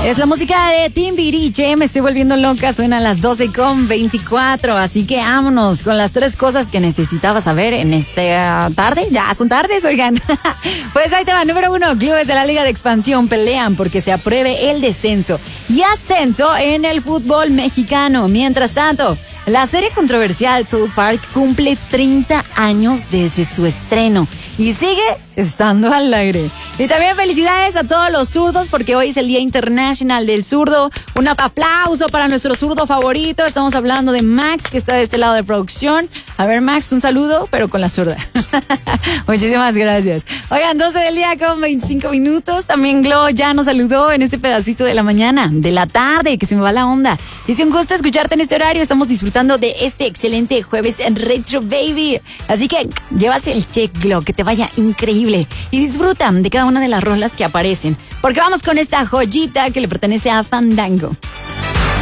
Es la música de Timbiriche, me estoy volviendo loca, suena a las 12:24, así que vámonos con las 3 cosas que necesitabas saber en esta tarde. Ya son tardes, oigan. Pues ahí te va, número 1, clubes de la Liga de Expansión pelean porque se apruebe el descenso y ascenso en el fútbol mexicano. Mientras tanto, la serie controversial South Park cumple 30 años desde su estreno y sigue estando al aire. Y también felicidades a todos los zurdos porque hoy es el Día Internacional del Zurdo. Un aplauso para nuestro zurdo favorito. Estamos hablando de Max, que está de este lado de producción. A ver, Max, un saludo, pero con la zurda. Muchísimas gracias. Oigan, 12 del día con 25 minutos. También Glo ya nos saludó en este pedacito de la mañana, de la tarde, que se me va la onda. Dice, un gusto escucharte en este horario. Estamos disfrutando de este excelente jueves en Retro Baby. Así que llevas el check, Glo, que te vaya increíble. Y disfruta de cada una de las rolas que aparecen. Porque vamos con esta joyita que le pertenece a Fandango.